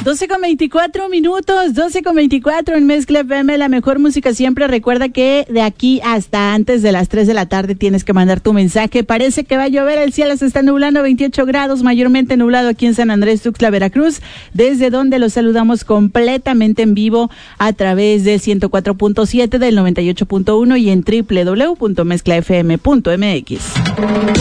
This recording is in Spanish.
12:24, 12:24 en Mezcla FM, la mejor música siempre. Recuerda que de aquí hasta antes de las 3 de la tarde tienes que mandar tu mensaje. Parece que va a llover, el cielo se está nublando, 28 grados, mayormente nublado aquí en San Andrés Tuxtla, Veracruz, desde donde los saludamos completamente en vivo a través del 104.7, del 98.1 y en www.mezclafm.mx.